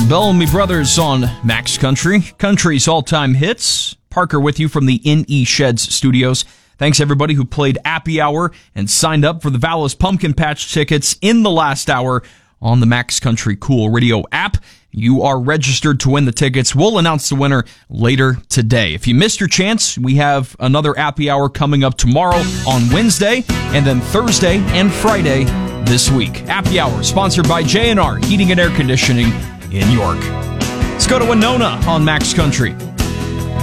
Bellamy Brothers on Max Country, country's all-time hits. Parker with you from the NE Sheds studios. Thanks everybody who played Appy Hour and signed up for the Vallis Pumpkin Patch tickets in the last hour on the Max Country Cool Radio app. You are registered to win the tickets. We'll announce the winner later today. If you missed your chance, we have another Appy Hour coming up tomorrow on Wednesday, and then Thursday and Friday this week. Appy Hour, sponsored by J&R Heating and Air Conditioning in York. Let's go to Winona on Max Country.